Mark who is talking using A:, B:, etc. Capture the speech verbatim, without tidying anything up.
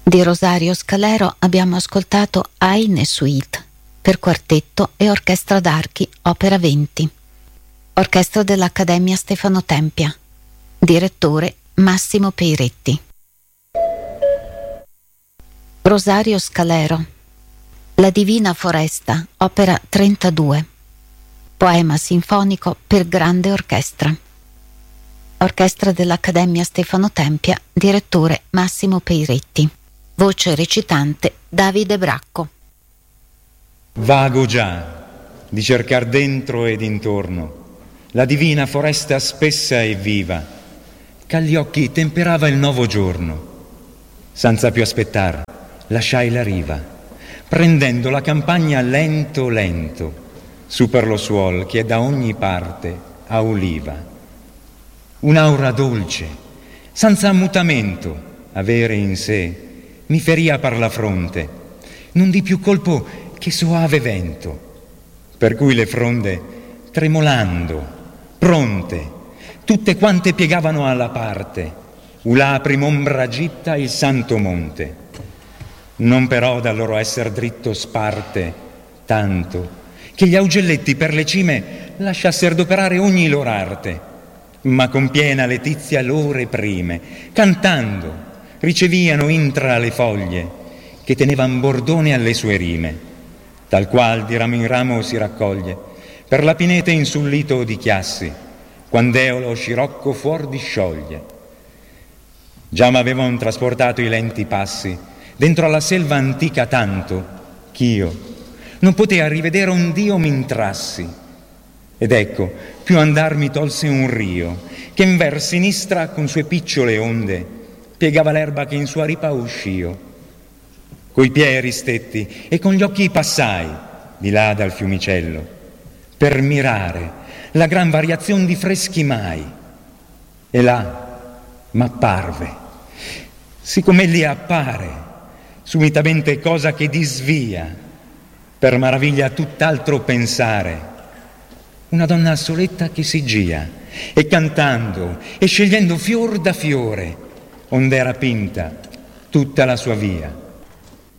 A: Di Rosario Scalero abbiamo ascoltato Eine Suite per quartetto e orchestra d'archi, opera venti. Orchestra dell'Accademia Stefano Tempia. Direttore Massimo Peiretti. Rosario Scalero. La Divina Foresta, opera trentadue. Poema sinfonico per grande orchestra. Orchestra dell'Accademia Stefano Tempia, direttore Massimo Peiretti. Voce recitante Davide Bracco.
B: Vago già di cercar dentro ed intorno la divina foresta spessa e viva, ch'agli occhi temperava il nuovo giorno. Senza più aspettar, lasciai la riva, prendendo la campagna lento lento, su per lo suol che da ogni parte a uliva. Un'aura dolce, senza ammutamento, avere in sé, mi feria per la fronte, non di più colpo che soave vento, per cui le fronde, tremolando, pronte, tutte quante piegavano alla parte, ulà prim'ombra gitta il santo monte. Non però dal loro esser dritto sparte, tanto, che gli augelletti per le cime lasciasser d'operare ogni lor arte, ma con piena letizia l'ore prime, cantando, riceviano intra le foglie che tenevan bordone alle sue rime, tal qual di ramo in ramo si raccoglie per la pinete insullito di chiassi, quand'eo lo scirocco fuor discioglie. Già m'avevan trasportato i lenti passi dentro alla selva antica tanto ch'io non potea rivedere un dio m'intrassi, ed ecco più andar mi tolse un rio che in ver sinistra con sue picciole onde piegava l'erba che in sua ripa uscio. Coi piedi ristetti e con gli occhi passai di là dal fiumicello per mirare la gran variazione di freschi mai, e là m'apparve, siccome lì appare subitamente cosa che disvia per maraviglia tutt'altro pensare, una donna soletta che si gia e cantando e scegliendo fior da fiore ond'era pinta tutta la sua via.